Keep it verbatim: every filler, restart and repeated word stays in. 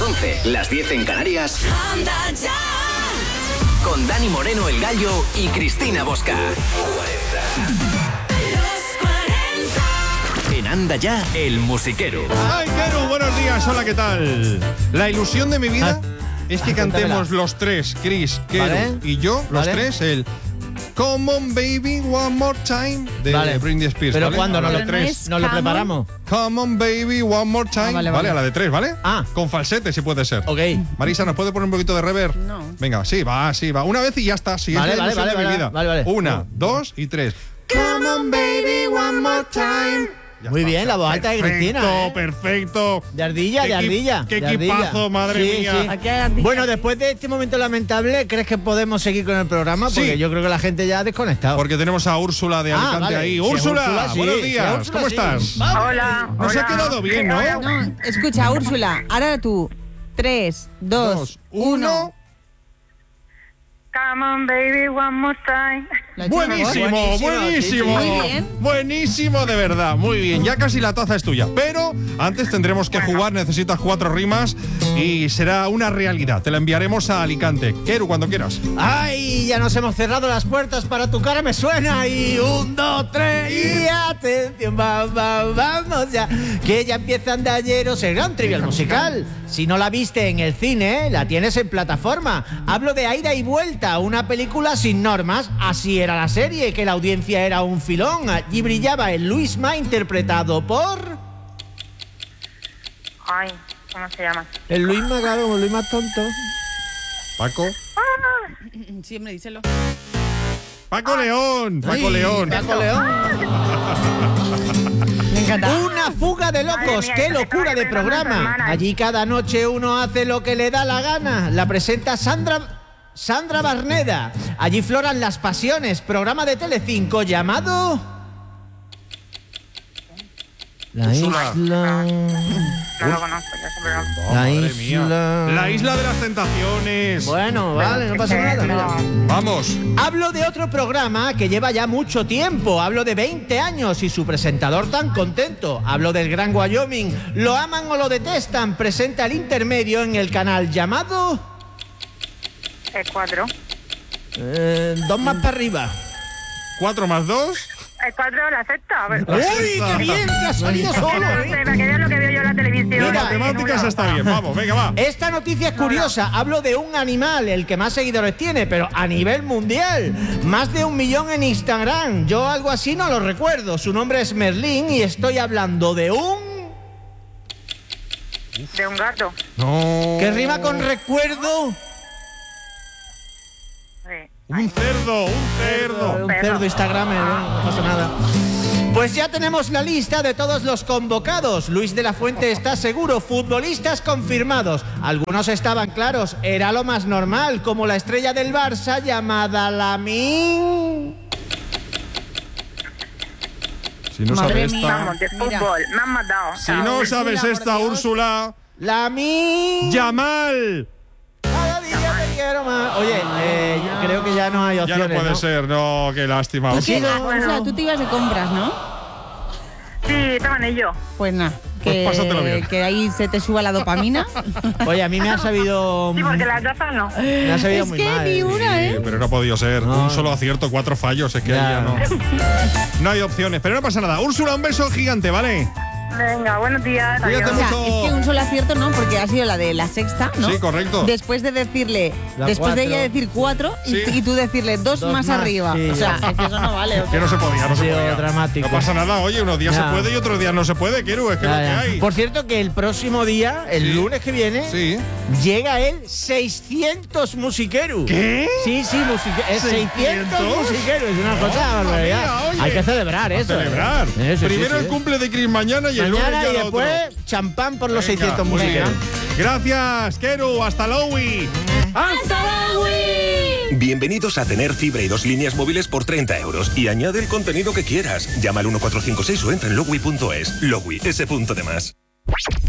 once, las diez en Canarias. Anda ya. Con Dani Moreno, el Gallo, y Cristina Bosca. En Anda Ya, el musiquero. ¡Ay, Keru! Buenos días, hola, ¿qué tal? La ilusión de mi vida ah, es que cantemos los tres, Chris, Keru ¿Vale? y yo, los ¿Vale? tres, el Come on Baby One More Time de vale. Britney Spears. ¿Pero ¿vale? cuándo? ¿Nos lo, no ¿no lo preparamos? Come on Baby One More Time. Ah, vale, vale. vale, a la de tres, ¿vale? Ah. Con falsete, si puede ser. Ok. Marisa, ¿nos puede poner un poquito de reverb? No. Venga, sí, va, sí, va. Una vez y ya está. Sí, vale, es la vale, ilusión vale, de mi vale, vida. Vale, vale. Una, dos y tres. Come on Baby One More Time. Ya Muy está, bien, la voz alta de Cristina. Perfecto, ¿eh? perfecto. De ardilla, de ardilla. Qué de equipazo, ardilla. madre sí, mía. Sí. Bueno, después de este momento lamentable, ¿crees que podemos seguir con el programa? Porque sí. yo creo que la gente ya ha desconectado. Porque tenemos a Úrsula de Alicante ah, vale. ahí. Sí, Úrsula, Úrsula sí. buenos días. Sí, Úrsula, ¿Cómo sí. estás? Hola. Nos hola. ha quedado bien, ¿no? No, escucha, Úrsula, ahora tú. Tres, dos, dos uno. Come on, baby, one more time. Buenísimo, buenísimo, buenísimo. Muy bien. Buenísimo, de verdad. Muy bien, ya casi la taza es tuya. Pero antes tendremos que jugar, necesitas cuatro rimas y será una realidad. Te la enviaremos a Alicante. Keru, cuando quieras. ¡Ay! Ya nos hemos cerrado las puertas para tu cara, me suena. Y un, dos, tres, y atención, va, va, vamos ya. Que ya empieza Andalleros, el gran trivial musical. Si no la viste en el cine, la tienes en plataforma. Hablo de Aida y Vuelta, una película sin normas. Así era la serie, que la audiencia era un filón. Allí brillaba el Luisma, interpretado por... Ay, ¿cómo se llama? El Luisma, claro, el Luisma tonto. Paco. Ah. Sí, hombre, díselo. Paco León, Paco Ay, León. Paco León. Me encanta. Una fuga de locos, mía, qué locura de programa. Allí cada noche uno hace lo que le da la gana. La presenta Sandra... Sandra Barneda. Allí floran las pasiones. Programa de Telecinco llamado... La isla... No, no lo conozco, ya sé, pero... La Madre isla... mía. La isla de las tentaciones. Bueno, vale, no pasa nada. Mira. Vamos. Hablo de otro programa que lleva ya mucho tiempo. Hablo de veinte años y su presentador tan contento. Hablo del Gran Wyoming. Lo aman o lo detestan. Presenta el intermedio en el canal llamado... Es cuatro. Eh, dos más para arriba. ¿Cuatro más dos? Es cuatro, la sexta. A ver. ¡Uy, qué bien! Te has salido solo, No sé, para que veas lo que veo yo en la televisión. Mira, matemáticas está bien. Vamos, venga, va. Esta noticia es curiosa. Hablo de un animal, el que más seguidores tiene, pero a nivel mundial. Más de un millón en Instagram. Yo algo así no lo recuerdo. Su nombre es Merlín y estoy hablando de un... De un gato. No. ¿Qué rima con recuerdo? Un cerdo, un cerdo. Un cerdo Instagram, no pasa nada. Pues ya tenemos la lista de todos los convocados. Luis de la Fuente está seguro, futbolistas confirmados. Algunos estaban claros, era lo más normal, como la estrella del Barça llamada Lamine. Si no Madre sabes mía. esta... Vamos, de fútbol. Me han matado. Si no sabes esta, Úrsula... Lamine. ¡Llamal! Cada día te quiero más. Oye, eh, yo creo que ya no hay Ya opciones, no puede ¿no? ser, no, qué lástima. Tú, Úrsula. te- o sea, tú te ibas de compras, ¿no? Sí, estaban ellos. Pues nada, Pues que, pásatelo bien. que ahí se te suba la dopamina. Oye, a mí me ha sabido... Sí, porque las gafas no. Me ha sabido Es muy que mal. ni una, Sí, ¿eh? pero no ha podido ser. No. Un solo acierto, cuatro fallos. Es que Ya. ahí ya no. No hay opciones, pero no pasa nada. Úrsula, un beso gigante, ¿vale? Venga, buenos días. Cuídate adiós. O sea, mucho. es que un solo acierto no, porque ha sido la de la sexta, ¿no? Sí, correcto. Después de decirle, La después de cuatro. ella decir cuatro y, Sí. y tú decirle dos, Dos más, más, arriba. sí, o sea, ya. es que eso no vale. ¿o Que qué? no se podía, no Ha se sido podía. dramático. No pasa nada, oye, unos días Ya. se puede y otros días no se puede, Keru, es que es lo Ya, que ya. hay. Por cierto, que el próximo día, el Sí. lunes que viene, Sí. llega el seiscientos musiqueru. ¿Qué? Sí, sí, musique- es seiscientos ¿seiscientos? musiqueru. Es una cosa Mamma barbaridad. mía, oye. Hay que celebrar A eso. celebrar. ¿eh? Eso, sí, Primero sí, el ¿eh? cumple de Chris mañana y el lunes Mañana ya y lo después otro. champán por los Venga, seiscientos muy musiqueros. bien. Gracias, Keru. Hasta luego. Bienvenidos a tener fibra y dos líneas móviles por treinta euros. Y añade el contenido que quieras. Llama al uno cuatro cinco seis o entra en logui punto es. Logui, ese punto de más.